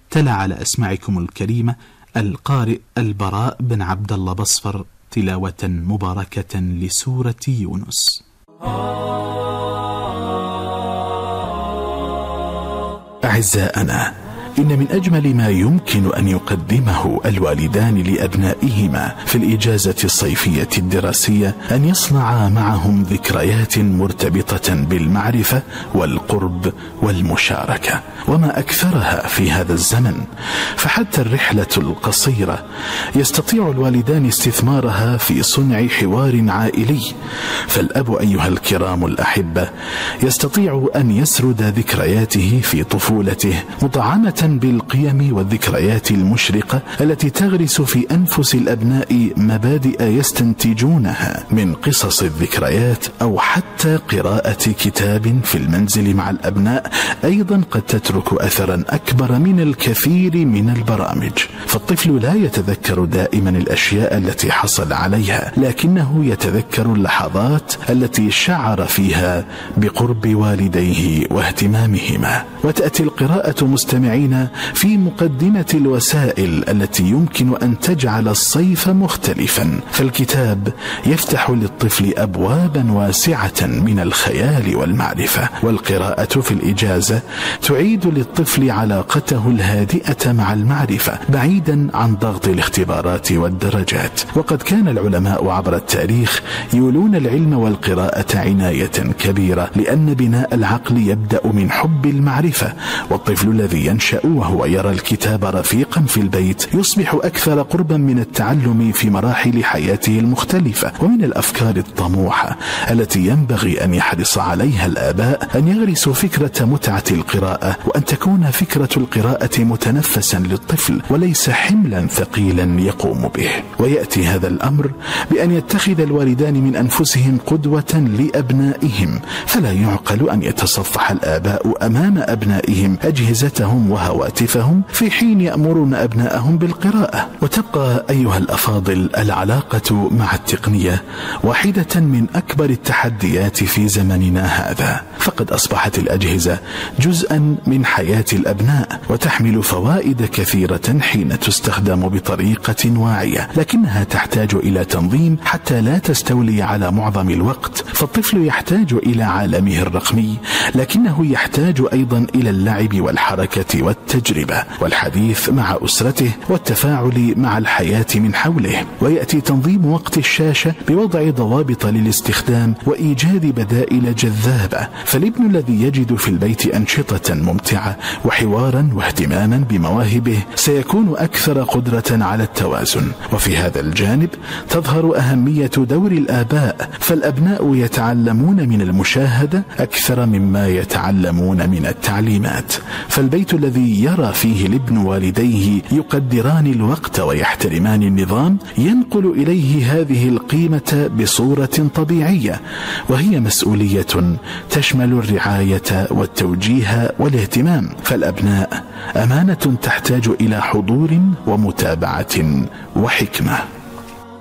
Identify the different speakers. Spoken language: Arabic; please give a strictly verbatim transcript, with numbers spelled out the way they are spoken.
Speaker 1: تلا على أسماعكم الكريمة القارئ البراء بن عبد الله بصفر تلاوة مباركة لسورة يونس.
Speaker 2: أعزائنا، إن من أجمل ما يمكن أن يقدمه الوالدان لأبنائهما في الإجازة الصيفية الدراسية أن يصنعا معهم ذكريات مرتبطة بالمعرفة والقرب والمشاركة، وما أكثرها في هذا الزمن. فحتى الرحلة القصيرة يستطيع الوالدان استثمارها في صنع حوار عائلي، فالأب أيها الكرام الأحبة يستطيع أن يسرد ذكرياته في طفولته مطعمة بالقيم والذكريات المشرقة التي تغرس في أنفس الأبناء مبادئ يستنتجونها من قصص الذكريات، أو حتى قراءة كتاب في المنزل مع الأبناء أيضا قد تترك أثرا أكبر من الكثير من البرامج. فالطفل لا يتذكر دائما الأشياء التي حصل عليها، لكنه يتذكر اللحظات التي شعر فيها بقرب والديه واهتمامهما. وتأتي القراءة مستمعين في مقدمة الوسائل التي يمكن أن تجعل الصيف مختلفا، فالكتاب يفتح للطفل أبوابا واسعة من الخيال والمعرفة، والقراءة في الإجازة تعيد للطفل علاقته الهادئة مع المعرفة بعيدا عن ضغط الاختبارات والدرجات. وقد كان العلماء عبر التاريخ يولون العلم والقراءة عناية كبيرة، لأن بناء العقل يبدأ من حب المعرفة، والطفل الذي ينشأ وهو يرى الكتاب رفيقا في البيت يصبح أكثر قربا من التعلم في مراحل حياته المختلفة. ومن الأفكار الطموحة التي ينبغي أن يحرص عليها الآباء أن يغرسوا فكرة متعة القراءة، وأن تكون فكرة القراءة متنفسا للطفل وليس حملا ثقيلا يقوم به. ويأتي هذا الأمر بأن يتخذ الوالدان من أنفسهم قدوة لأبنائهم، فلا يعقل أن يتصفح الآباء أمام أبنائهم أجهزتهم وهواتفهم في حين يأمرون أبنائهم بالقراءة. وتبقى أيها الأفاضل العلاقة مع التقنية واحدة من أكبر التحديات في زمننا هذا، فقد أصبحت الأجهزة جزءا من حياة الأبناء وتحمل فوائد كثيرة حين تستخدم بطريقة واعية، لكنها تحتاج إلى تنظيم حتى لا تستولي على معظم الوقت. فالطفل يحتاج إلى عالمه الرقمي، لكنه يحتاج أيضا إلى اللعب والحركة والتجربة والحديث مع أسرته والتفاعل مع الحياة من حوله. ويأتي تنظيم وقت الشاشة بوضع ضوابط للاستخدام وإيجاد بدائل جذابة، فالابن الذي يجد في البيت أنشطة ممتعة وحوارا واهتماما بمواهبه سيكون أكثر قدرة على التوازن. وفي هذا الجانب تظهر أهمية دور الآباء، فالأبناء يتعلمون من المشاهدة أكثر مما يتعلمون من التعليمات. فالبيت الذي يرى فيه الابن والديه يقدران الوقت ويحترمان النظام ينقل إليه هذه القيمة بصورة طبيعية، وهي مسؤولية تشمل الرعاية والتوجيه والاهتمام. فالأبناء أمانة تحتاج إلى حضور ومتابعة وحكمة.